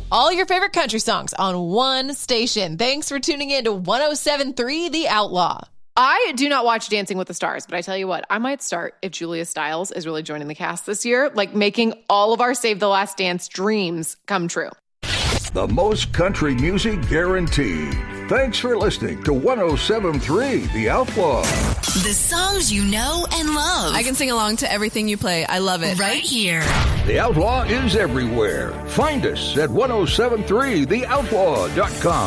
all your favorite country songs on one station. Thanks for tuning in to 107.3 The Outlaw. I do not watch Dancing with the Stars, but I tell you what, I might start if Julia Stiles is really joining the cast this year, like making all of our Save the Last Dance dreams come true. The most country music guaranteed. Thanks for listening to 107.3 The Outlaw. The songs you know and love. I can sing along to everything you play. I love it. Right here. The Outlaw is everywhere. Find us at 1073theoutlaw.com.